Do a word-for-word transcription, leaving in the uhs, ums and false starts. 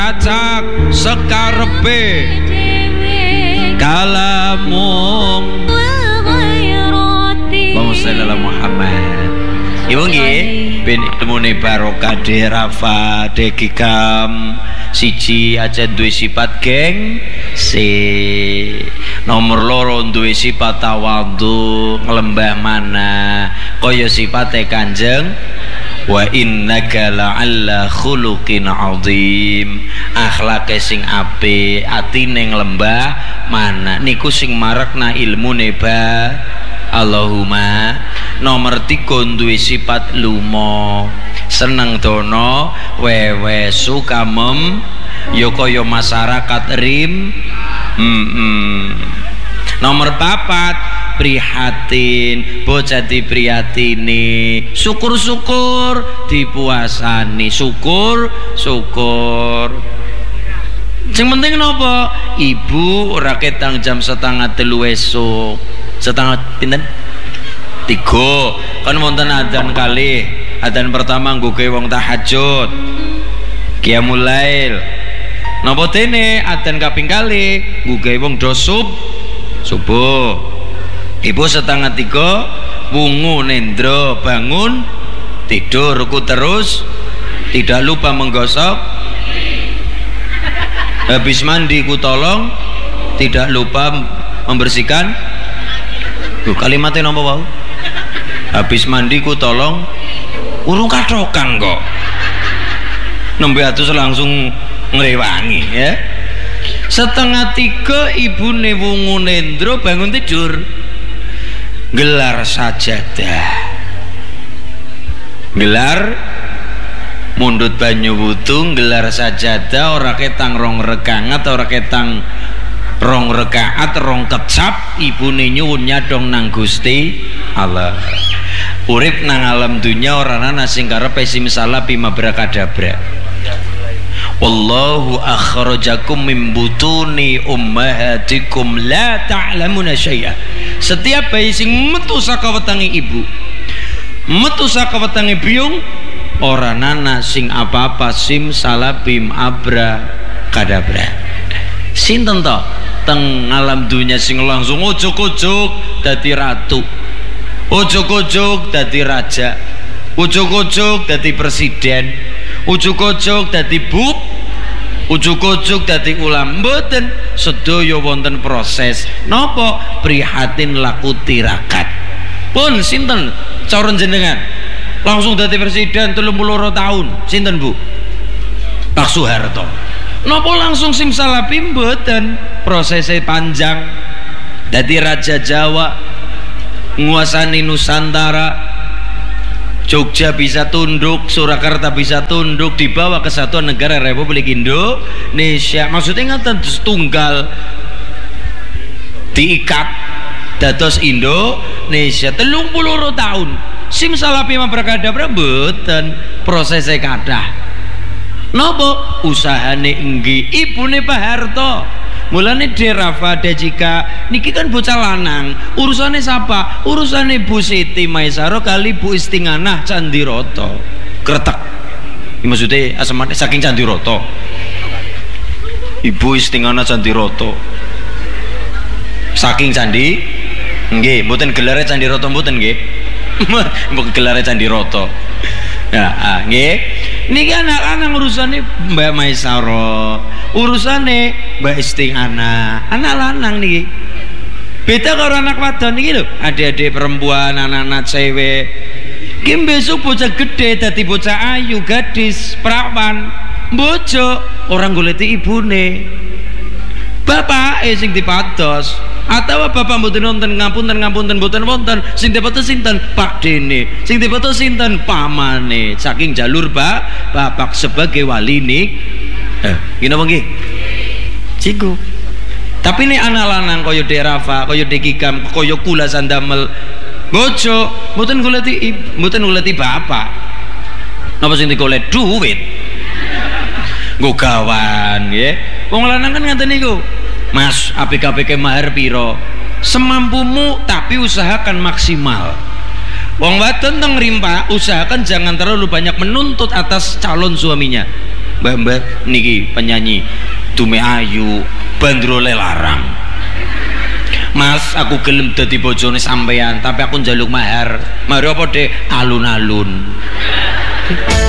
acak sekarepe kalamung Allahumma Muhammad. Ibu nggih ben ilmune barokah de Rafa de Kikam siji aja duwe sifat geng si nomor loro duwe sifat tawadhu nglembah mana kaya sifate Kanjeng wa innaka la'alla khuluqin azim akhlake sing apik atine nglembah mana niku sing marakna ilmune ba Allahumma. Nomor tiga duwe sifat lumo seneng dono wewe suka mem yo kaya masyarakat rim mm -mm. Nomor papat prihatin bocah dipriyatini syukur-syukur dipuasani syukur syukur sing penting napa ibu ora ketang jam setengah telu esuk setengah pinten tiga kan wonten adzan kali adzan pertama nggoke wong tahajud qiyamul lail napa dene adzan kaping kali nggoke wong do sub subuh ibu setengah tiga wungu nendra bangun tidur ruku terus tidak lupa menggosok habis mandi ku tolong tidak lupa membersihkan tuh kalimatnya napa wau habis mandi ku tolong urung katokan kok nembe atus langsung ngrewangi ya setengah tiga ibune wungu nendra bangun tidur gelar sajadah gelar mundut banyu wudu gelar sajadah ora ketang rong rekangat ora ketang rong rekaat rong kecap ibune nyuwun nyadong nang Gusti Allah urip nang alam dunya ora ana sing karepe simsalah bima brakadabra wallahu akhrajakum min butuni ummahatikum la ta'lamuna syai'a setiap bayi sing metu saka wetange ibu metu saka wetange biyung ora ana sing apa-apa simsalah bim abra kadabra sinten to teng alam dunia sing langsung ujug-ujug dadi ratu ujug-ujug dadi raja ujug-ujug dadi presiden ujug-ujug dadi bub ujug-ujug dadi ulam mboten sedaya wonten proses napa prihatin laku tirakat pun sinten cara jenengan langsung dadi presiden telung puluh loro tahun sinten Bu Pak Soeharto napa langsung simsalabim mboten prosesnya panjang dadi raja Jawa nguasani Nusantara Jogja bisa tunduk Surakarta bisa tunduk dibawa kesatuan negara Republik Indonesia maksudnya ngeten tunggal diikat dados Indonesia telung puluh loro tahun simsalabim abrakadabra mboten prosesnya kathah napa usahane enggi ibune Pak Harto mulane de Rafa de Jika niki kan bocah lanang urusane siapa urusane Bu Siti Maisaro kali Bu Istinganah Candiroto kretek maksudnya asemane saking Candiroto Ibu Istinganah Candiroto saking candi nggih mboten gelare Candiroto mboten nggih mboten gelare Candiroto ya ah, nggih niki anak-anak urusane Mbak Maisaro urusane Mbak Istinganah anak lanang niki beda karo anak wadon niki lho adik-adik perempuan anak-anak cewek ki besok bocah gede dadi bocah ayu gadis perawan bojo orang goleti ibune bapak eh sing dipados atau bapak mboten wonten ngapunten ngapunten mboten wonten sing dipados sinten Pak Dene sing dipados sinten pamane saking jalur Pak bapak sebagai wali nik eh gini apa nggih ciku tapi ini anak lanang kaya de Rafa kaya de Kikam kaya kula sandamel bojo mboten goleti mboten goleti bapak napa sing digolek duit nggo gawan nggih wong lanang kan ngaten niku Mas A P K P K mahar piro semampumu tapi usahakan maksimal wong wadon teng rimpa usahakan jangan terlalu banyak menuntut atas calon suaminya Mbak-mbak niki penyanyi Dume Ayu bandrole larang. Mas, aku gelem dadi bojone sampean, tapi aku njaluk mahar. Mahar apa, Dek? Alun-alun.